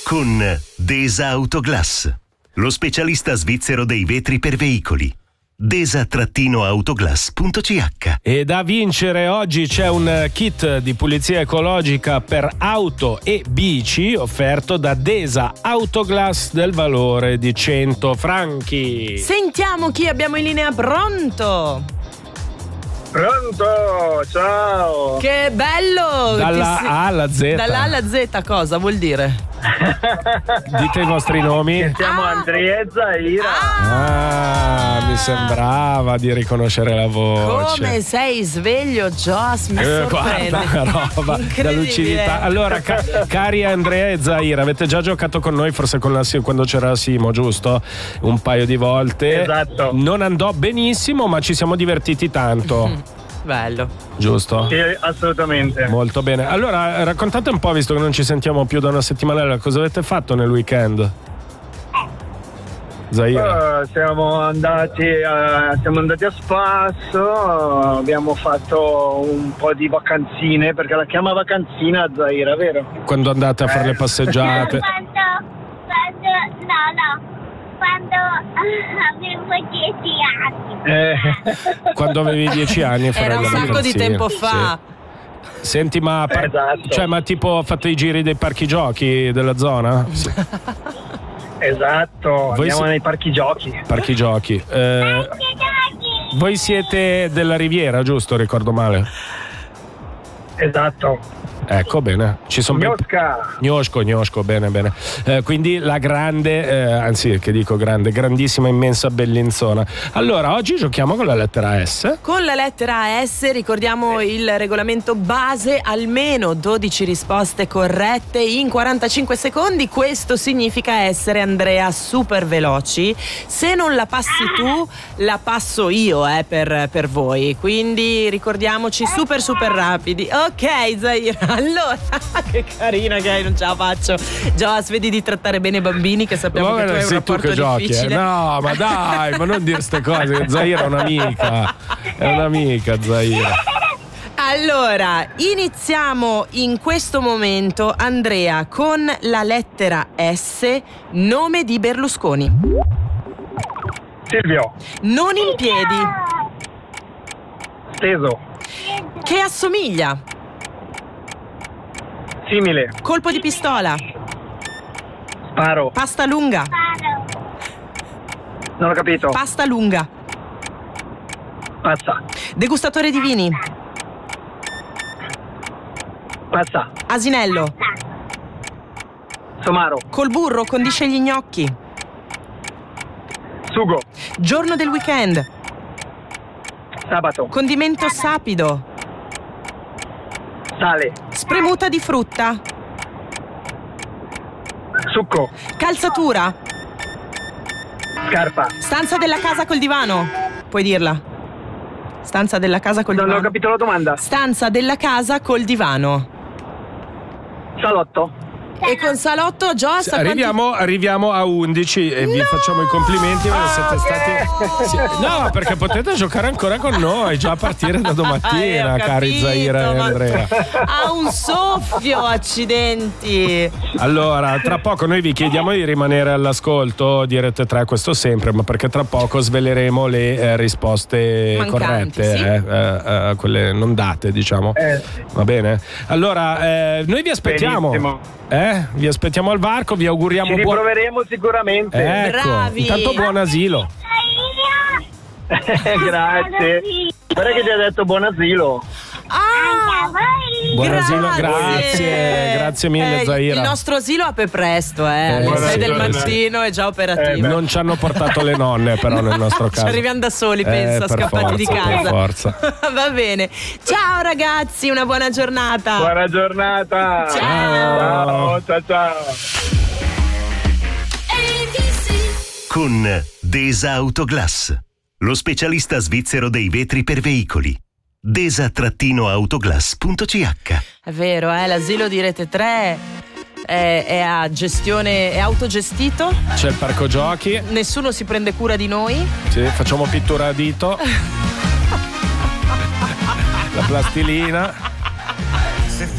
con Desa Autoglass, lo specialista svizzero dei vetri per veicoli. desa-autoglass.ch. E da vincere oggi c'è un kit di pulizia ecologica per auto e bici offerto da Desa Autoglass del valore di 100 franchi. Sentiamo chi abbiamo in linea. Pronto? Pronto, ciao! Che bello! Dalla A alla Z. Dalla A alla Z cosa vuol dire? Dite i vostri nomi. Siamo Andrea e Zaira. Mi sembrava di riconoscere la voce. Come sei sveglio, Joss, mi sorprende. Guarda la roba da lucidità. Allora, cari Andrea e Zaira, avete già giocato con noi, forse con quando c'era Simo, giusto? Un paio di volte. Esatto. Non andò benissimo, ma ci siamo divertiti tanto. Bello. Giusto? Sì, assolutamente. Molto bene. Allora, raccontate un po', visto che non ci sentiamo più da una settimana, cosa avete fatto nel weekend? Zaira. Siamo andati a spasso, abbiamo fatto un po' di vacanzine, perché la chiama vacanzina Zaira, vero? Quando andate a fare le passeggiate? Quando avevo 10 anni. Quando avevi 10 anni era un sacco di tempo fa. Sì. Senti, ma esatto. Cioè, ma tipo fate i giri dei parchi giochi della zona? Sì. Esatto, andiamo nei parchi giochi. Parchi giochi. Voi siete della Riviera, giusto? Ricordo male? Esatto. Ecco, bene. Ci sono Gnosco, bene. Quindi la grande, anzi che dico grande, grandissima, immensa Bellinzona. Allora, oggi giochiamo con la lettera S. Con la lettera S ricordiamo il regolamento base, almeno 12 risposte corrette in 45 secondi. Questo significa essere, Andrea, super veloci. Se non la passi tu, la passo io per voi. Quindi ricordiamoci super rapidi. Ok, Zaira. Allora, che carina che hai, non ce la faccio. Joss, vedi di trattare bene i bambini, che sappiamo che tu hai un rapporto difficile. No, ma dai, ma non dire queste cose. Zaira è un'amica. È un'amica, Zaira. Allora, iniziamo in questo momento, Andrea, con la lettera S, nome di Berlusconi. Silvio. Non in piedi. Steso. Che assomiglia. Simile. Colpo di pistola. Sparo. Pasta lunga. Non ho capito. Pasta lunga. Passa. Degustatore di vini. Passa. Asinello. Somaro. Col burro condisce gli gnocchi. Sugo. Giorno del weekend. Sabato. Condimento sapido. Sale. Spremuta di frutta. Succo. Calzatura. Scarpa. Stanza della casa col divano. Puoi dirla. Stanza della casa col divano. Non ho capito la domanda. Stanza della casa col divano. Salotto. E con salotto, Joss, Arriviamo a 11 e vi facciamo i complimenti perché siete stati. Sì. No, perché potete giocare ancora con noi già a partire da domattina, cari Zaira e Andrea. Ha un soffio, accidenti. Allora, tra poco noi vi chiediamo di rimanere all'ascolto di Rete 3, questo sempre, ma perché tra poco sveleremo le risposte mancanti, corrette, sì. quelle non date, diciamo. Va bene? Allora, noi vi aspettiamo. Benissimo. Vi aspettiamo al varco, vi auguriamo Ci riproveremo sicuramente. Ecco, bravi. intanto buon asilo. Grazie. Guarda che ti ha detto buon asilo. Buon asilo, grazie mille Zaira. Il nostro asilo apre presto, alle 6 del mattino è già operativo. Non ci hanno portato le nonne però nel nostro caso. Ci arriviamo da soli, pensa, scappati di casa. Per forza. Va bene. Ciao ragazzi, una buona giornata. Buona giornata. Ciao. Ciao. Con Desa Autoglass, lo specialista svizzero dei vetri per veicoli. desa-autoglass.ch. È vero, l'asilo di Rete 3 è a gestione, è autogestito. C'è il parco giochi. Nessuno si prende cura di noi. Sì, facciamo pittura a dito. La plastilina.